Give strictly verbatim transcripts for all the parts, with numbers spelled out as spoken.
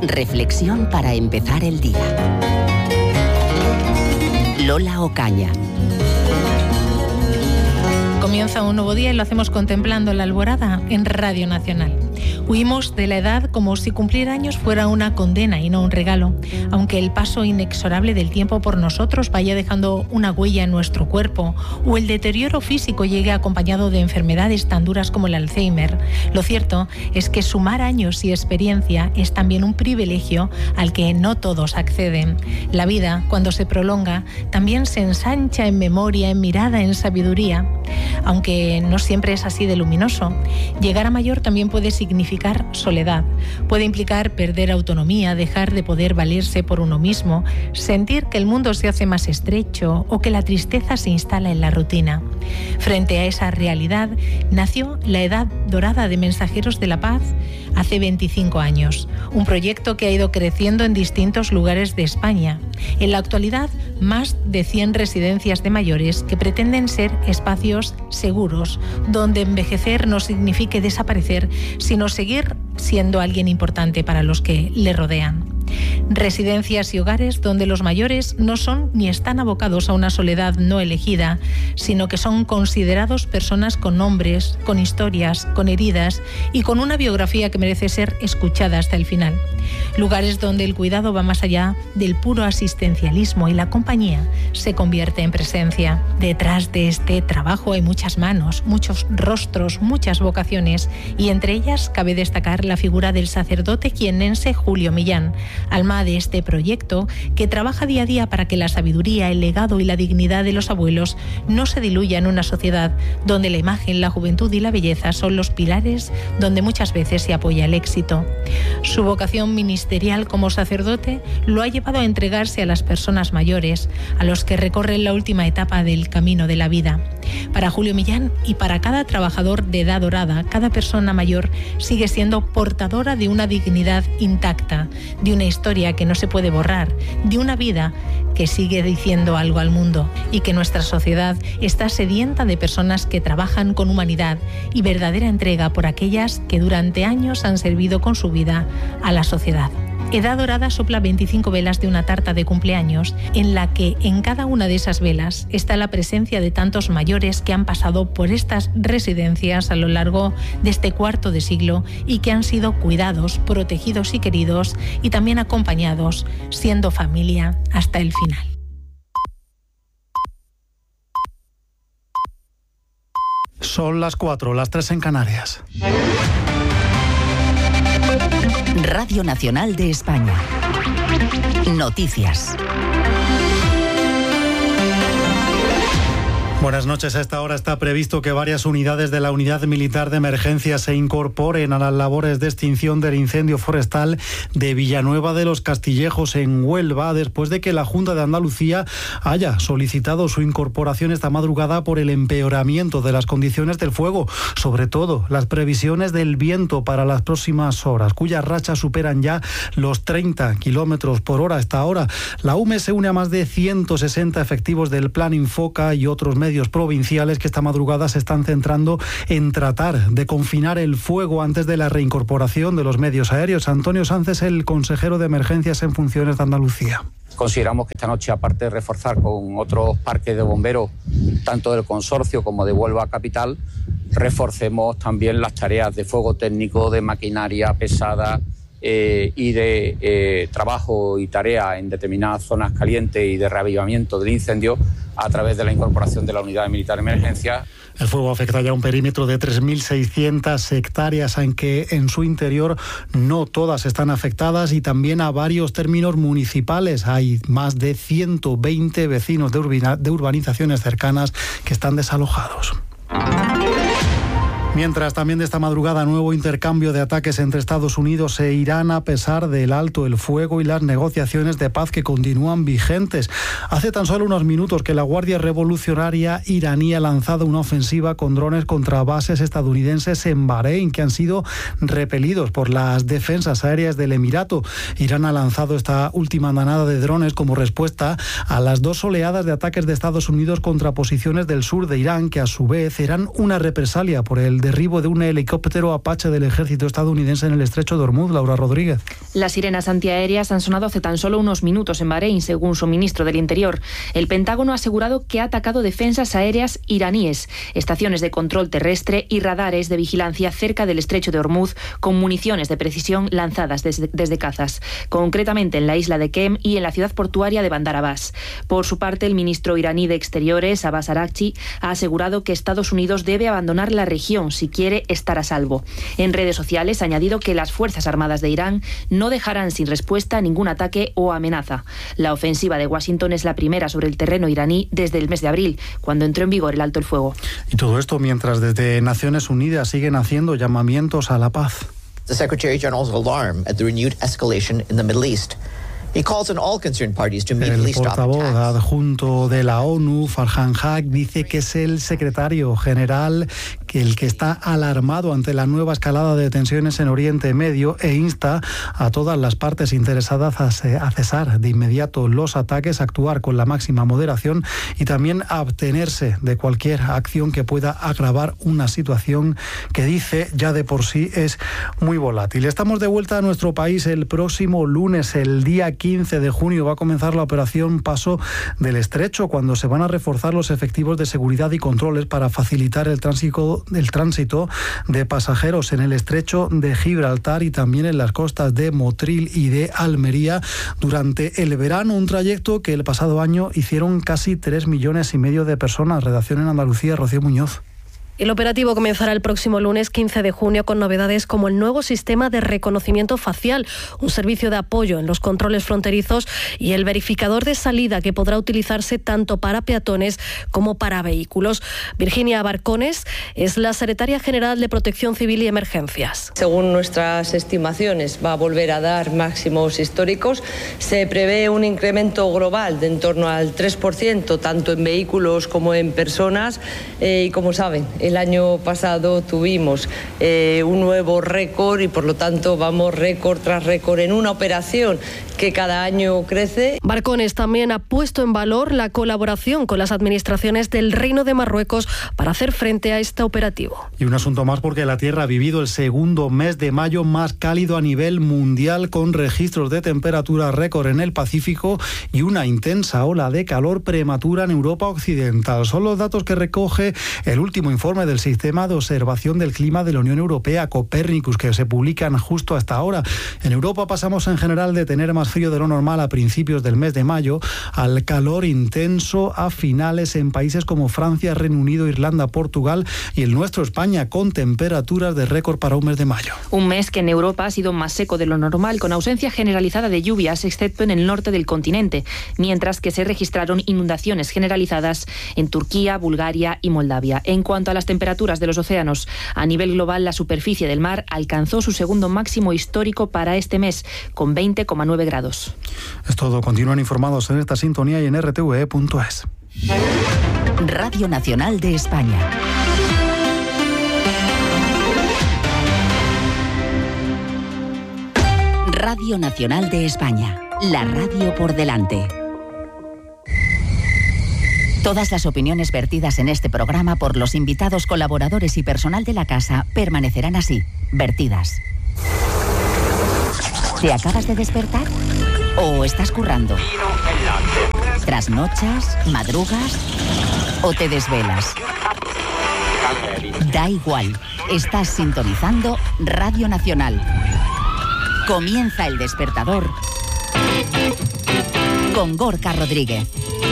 Reflexión para empezar el día. Lola Ocaña. Comienza un nuevo día y lo hacemos contemplando la alborada en Radio Nacional. Huimos de la edad como si cumplir años fuera una condena y no un regalo, aunque el paso inexorable del tiempo por nosotros vaya dejando una huella en nuestro cuerpo o el deterioro físico llegue acompañado de enfermedades tan duras como el Alzheimer. Lo cierto es que sumar años y experiencia es también un privilegio al que no todos acceden. La vida, cuando se prolonga, también se ensancha en memoria, en mirada, en sabiduría, aunque no siempre es así de luminoso. Llegar a mayor también puede significar soledad. Puede implicar perder autonomía, dejar de poder valerse por uno mismo, sentir que el mundo se hace más estrecho o que la tristeza se instala en la rutina. Frente a esa realidad, nació la Edad Dorada de Mensajeros de la Paz hace veinticinco años, un proyecto que ha ido creciendo en distintos lugares de España. En la actualidad, más de cien residencias de mayores que pretenden ser espacios seguros, donde envejecer no signifique desaparecer, sino seguir siendo alguien importante para los que le rodean. Residencias y hogares donde los mayores no son ni están abocados a una soledad no elegida, sino que son considerados personas con nombres, con historias, con heridas y con una biografía que merece ser escuchada hasta el final. Lugares donde el cuidado va más allá del puro asistencialismo y la compañía se convierte en presencia. Detrás de este trabajo hay muchas manos, muchos rostros, muchas vocaciones, y entre ellas cabe destacar la figura del sacerdote jiennense Julio Millán, alma de este proyecto que trabaja día a día para que la sabiduría, el legado y la dignidad de los abuelos no se diluya en una sociedad donde la imagen, la juventud y la belleza son los pilares donde muchas veces se apoya el éxito. Su vocación ministerial como sacerdote lo ha llevado a entregarse a las personas mayores, a los que recorren la última etapa del camino de la vida. Para Julio Millán y para cada trabajador de edad dorada, cada persona mayor sigue siendo portadora de una dignidad intacta, de una historia que no se puede borrar, de una vida que sigue diciendo algo al mundo, y que nuestra sociedad está sedienta de personas que trabajan con humanidad y verdadera entrega por aquellas que durante años han servido con su vida a la sociedad. Edad Dorada sopla veinticinco velas de una tarta de cumpleaños en la que en cada una de esas velas está la presencia de tantos mayores que han pasado por estas residencias a lo largo de este cuarto de siglo y que han sido cuidados, protegidos y queridos, y también acompañados, siendo familia hasta el final. Son las cuatro, las tres en Canarias. Radio Nacional de España. Noticias. Buenas noches. A esta hora está previsto que varias unidades de la Unidad Militar de Emergencia se incorporen a las labores de extinción del incendio forestal de Villanueva de los Castillejos en Huelva, después de que la Junta de Andalucía haya solicitado su incorporación esta madrugada por el empeoramiento de las condiciones del fuego, sobre todo las previsiones del viento para las próximas horas, cuyas rachas superan ya los treinta kilómetros por hora. Hasta ahora, la U M E se une a más de ciento sesenta efectivos del Plan Infoca y otros medios provinciales que esta madrugada se están centrando en tratar de confinar el fuego antes de la reincorporación de los medios aéreos. Antonio Sanz es el consejero de Emergencias en Funciones de Andalucía. Consideramos que esta noche, aparte de reforzar con otros parques de bomberos, tanto del consorcio como de Huelva Capital, reforcemos también las tareas de fuego técnico, de maquinaria pesada eh, y de eh, trabajo y tarea en determinadas zonas calientes y de reavivamiento del incendio a través de la incorporación de la Unidad Militar de Emergencia. El fuego afecta ya a un perímetro de tres mil seiscientas hectáreas, aunque en su interior no todas están afectadas, y también a varios términos municipales. Hay más de ciento veinte vecinos de, urbina, de urbanizaciones cercanas que están desalojados. Mientras, también de esta madrugada, nuevo intercambio de ataques entre Estados Unidos e Irán a pesar del alto el fuego y las negociaciones de paz que continúan vigentes. Hace tan solo unos minutos que la Guardia Revolucionaria iraní ha lanzado una ofensiva con drones contra bases estadounidenses en Bahrein, que han sido repelidos por las defensas aéreas del Emirato. Irán ha lanzado esta última andanada de drones como respuesta a las dos oleadas de ataques de Estados Unidos contra posiciones del sur de Irán, que a su vez eran una represalia por el derribo de un helicóptero Apache del ejército estadounidense en el estrecho de Hormuz. Laura Rodríguez. Las sirenas antiaéreas han sonado hace tan solo unos minutos en Bahrein, según su ministro del Interior. El Pentágono ha asegurado que ha atacado defensas aéreas iraníes, estaciones de control terrestre y radares de vigilancia cerca del estrecho de Hormuz con municiones de precisión lanzadas desde, desde cazas, concretamente en la isla de Kem y en la ciudad portuaria de Bandar Abbas. Por su parte, el ministro iraní de Exteriores, Abbas Araghchi, ha asegurado que Estados Unidos debe abandonar la región si quiere estar a salvo. En redes sociales ha añadido que las Fuerzas Armadas de Irán no dejarán sin respuesta ningún ataque o amenaza. La ofensiva de Washington es la primera sobre el terreno iraní desde el mes de abril, cuando entró en vigor el alto el fuego. Y todo esto mientras desde Naciones Unidas siguen haciendo llamamientos a la paz. The Secretary General's alarm at the renewed escalation in the Middle East. He calls on all concerned parties to immediately stop attacks. El portavoz adjunto de la ONU, Farhan Haq, dice que es el secretario general que el que está alarmado ante la nueva escalada de tensiones en Oriente Medio e insta a todas las partes interesadas a cesar de inmediato los ataques, actuar con la máxima moderación y también abstenerse de cualquier acción que pueda agravar una situación que dice ya de por sí es muy volátil. Estamos de vuelta a nuestro país el próximo lunes, el día quince de junio, va a comenzar la operación Paso del Estrecho, cuando se van a reforzar los efectivos de seguridad y controles para facilitar el tránsito, el tránsito de pasajeros en el Estrecho de Gibraltar y también en las costas de Motril y de Almería durante el verano, un trayecto que el pasado año hicieron casi tres millones y medio de personas. Redacción en Andalucía, Rocío Muñoz. El operativo comenzará el próximo lunes quince de junio con novedades como el nuevo sistema de reconocimiento facial, un servicio de apoyo en los controles fronterizos y el verificador de salida que podrá utilizarse tanto para peatones como para vehículos. Virginia Barcones es la secretaria general de Protección Civil y Emergencias. Según nuestras estimaciones, va a volver a dar máximos históricos. Se prevé un incremento global de en torno al tres por ciento, tanto en vehículos como en personas. Eh, y como saben, el año pasado tuvimos eh, un nuevo récord y por lo tanto vamos récord tras récord en una operación que cada año crece. Barcones también ha puesto en valor la colaboración con las administraciones del Reino de Marruecos para hacer frente a este operativo. Y un asunto más porque la Tierra ha vivido el segundo mes de mayo más cálido a nivel mundial, con registros de temperatura récord en el Pacífico y una intensa ola de calor prematura en Europa Occidental. Son los datos que recoge el último informe del Sistema de Observación del Clima de la Unión Europea, Copernicus, que se publican justo hasta ahora. En Europa pasamos en general de tener más frío de lo normal a principios del mes de mayo al calor intenso a finales en países como Francia, Reino Unido, Irlanda, Portugal y el nuestro España, con temperaturas de récord para un mes de mayo. Un mes que en Europa ha sido más seco de lo normal, con ausencia generalizada de lluvias, excepto en el norte del continente, mientras que se registraron inundaciones generalizadas en Turquía, Bulgaria y Moldavia. En cuanto a las temperaturas de los océanos, a nivel global la superficie del mar alcanzó su segundo máximo histórico para este mes, con veinte coma nueve grados. Es todo. Continúan informados en esta sintonía y en r t v e punto es. Radio Nacional de España. Radio Nacional de España. La radio por delante. Todas las opiniones vertidas en este programa por los invitados, colaboradores y personal de la casa permanecerán así, vertidas. ¿Te acabas de despertar? ¿O estás currando? ¿Trasnochas? ¿Madrugas? ¿O te desvelas? Da igual, estás sintonizando Radio Nacional. Comienza El Despertador con Gorka Rodríguez.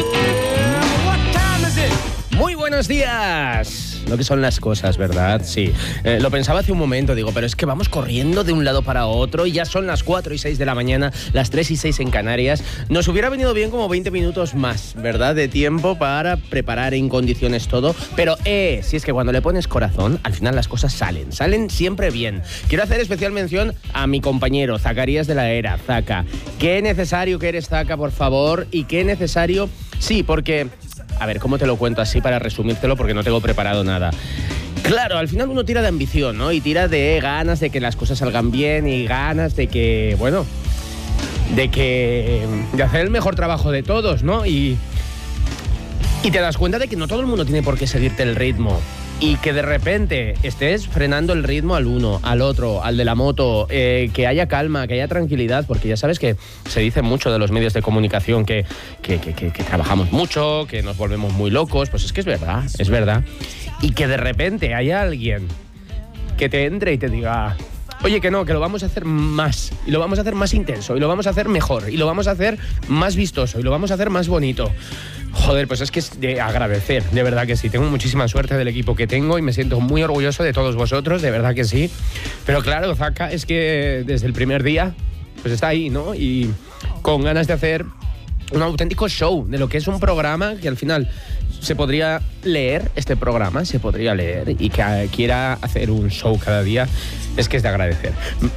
Muy buenos días. Lo que son las cosas, ¿verdad? Sí. Eh, lo pensaba hace un momento, digo, pero es que vamos corriendo de un lado para otro y ya son las cuatro y seis de la mañana, las tres y seis en Canarias. Nos hubiera venido bien como veinte minutos más, ¿verdad? De tiempo para preparar en condiciones todo. Pero, eh, si es que cuando le pones corazón, al final las cosas salen. Salen siempre bien. Quiero hacer especial mención a mi compañero, Zacarías de la Era, Zaca. Qué necesario que eres, Zaca, por favor. Y qué necesario... Sí, porque... A ver, ¿cómo te lo cuento así para resumírtelo? Porque no tengo preparado nada. Claro, al final uno tira de ambición, ¿no? Y tira de ganas de que las cosas salgan bien y ganas de que, bueno, de que... de hacer el mejor trabajo de todos, ¿no? Y, y te das cuenta de que no todo el mundo tiene por qué seguirte el ritmo. y que de repente estés frenando el ritmo al uno, al otro, al de la moto, eh, que haya calma, que haya tranquilidad, porque ya sabes que se dice mucho de los medios de comunicación que, que, que, que, que trabajamos mucho, que nos volvemos muy locos, pues es que es verdad, es verdad. Y que de repente haya alguien que te entre y te diga, oye, que no, que lo vamos a hacer más, y lo vamos a hacer más intenso, y lo vamos a hacer mejor, y lo vamos a hacer más vistoso, y lo vamos a hacer más bonito. Joder, pues es que es de agradecer, de verdad que sí. Tengo muchísima suerte del equipo que tengo y me siento muy orgulloso de todos vosotros, de verdad que sí. Pero claro, Zaka, es que desde el primer día, pues está ahí, ¿no? Y con ganas de hacer un auténtico show de lo que es un programa que al final se podría leer, este programa se podría leer, y que quiera hacer un show cada día, es que es de agradecer.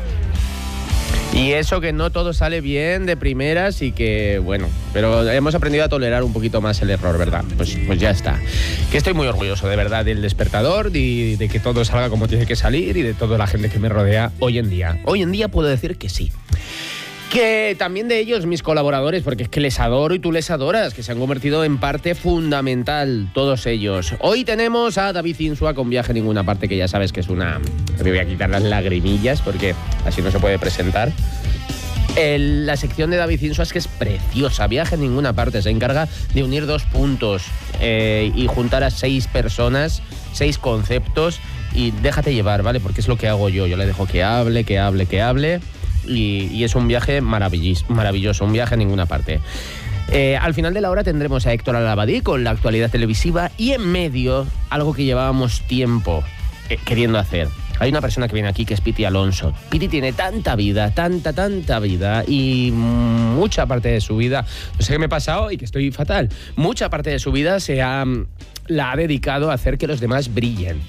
Y eso que no todo sale bien de primeras y que, bueno, pero hemos aprendido a tolerar un poquito más el error, ¿verdad? Pues, pues ya está. Que estoy muy orgulloso, de verdad, del despertador, de, de que todo salga como tiene que salir y de toda la gente que me rodea hoy en día. Hoy en día puedo decir que sí. Que también de ellos, mis colaboradores, porque es que les adoro y tú les adoras, que se han convertido en parte fundamental, todos ellos. Hoy tenemos a David Insua con Viaje a Ninguna Parte, que ya sabes que es una... Me voy a quitar las lagrimillas porque así no se puede presentar. El, la sección de David Insua es que es preciosa. Viaje a Ninguna Parte se encarga de unir dos puntos eh, y juntar a seis personas, seis conceptos, y déjate llevar, ¿vale? Porque es lo que hago yo. Yo le dejo que hable, que hable, que hable... Y, y es un viaje maravilloso, maravilloso, un viaje a ninguna parte. Eh, al final de la hora tendremos a Héctor Alabadí con la actualidad televisiva y en medio algo que llevábamos tiempo eh, queriendo hacer. Hay una persona que viene aquí que es Piti Alonso. Piti tiene tanta vida, tanta, tanta vida y mucha parte de su vida, no sé qué me he pasado y que estoy fatal, mucha parte de su vida se ha, la ha dedicado a hacer que los demás brillen.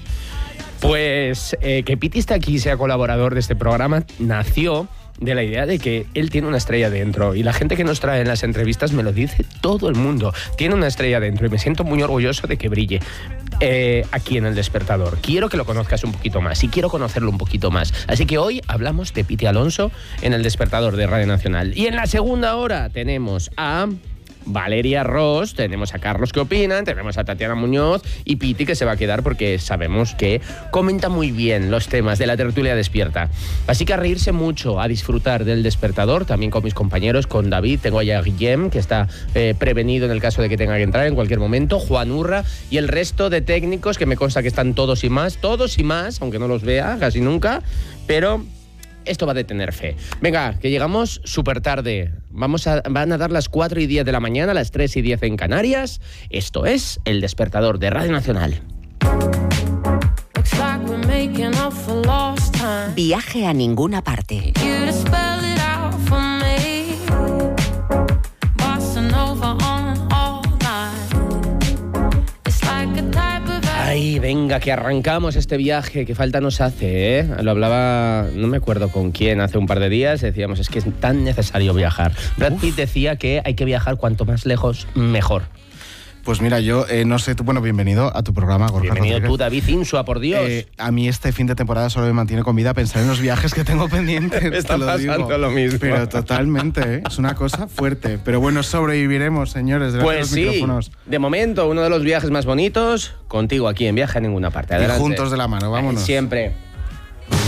Pues eh, que Piti esté aquí y sea colaborador de este programa nació de la idea de que él tiene una estrella dentro y la gente que nos trae en las entrevistas me lo dice todo el mundo. Tiene una estrella dentro y me siento muy orgulloso de que brille eh, aquí en El Despertador. Quiero que lo conozcas un poquito más y quiero conocerlo un poquito más. Así que hoy hablamos de Piti Alonso en El Despertador de Radio Nacional. Y en la segunda hora tenemos a... Valeria Ross, tenemos a Carlos que opinan, tenemos a Tatiana Muñoz y Piti que se va a quedar porque sabemos que comenta muy bien los temas de la tertulia despierta. Así que a reírse mucho, a disfrutar del Despertador, también con mis compañeros, con David, tengo allá a Guillem, que está eh, prevenido en el caso de que tenga que entrar en cualquier momento, Juan Urra y el resto de técnicos que me consta que están todos y más, todos y más, aunque no los vea casi nunca, pero... esto va a tener fe. Venga, que llegamos súper tarde. Vamos a, van a dar las cuatro y diez de la mañana, las tres y diez en Canarias. Esto es El Despertador de Radio Nacional. Viaje a Ninguna Parte. Ay, venga, que arrancamos este viaje, que falta nos hace, ¿eh? Lo hablaba, no me acuerdo con quién, hace un par de días, decíamos, es que es tan necesario viajar. Brad Pitt decía que hay que viajar cuanto más lejos, mejor. Pues mira, yo eh, no sé, tú, bueno, bienvenido a tu programa, Gorka Bienvenido Rodríguez. tú, David Insua, por Dios. Eh, a mí este fin de temporada solo me mantiene con vida pensar en los viajes que tengo pendientes. Me está te lo pasando digo. lo mismo. Pero totalmente, ¿eh? Es una cosa fuerte. Pero bueno, sobreviviremos, señores, delante Pues de los sí, micrófonos. de momento, uno de los viajes más bonitos, contigo aquí en Viaje a Ninguna Parte. Adelante. Y juntos de la mano, vámonos. Siempre.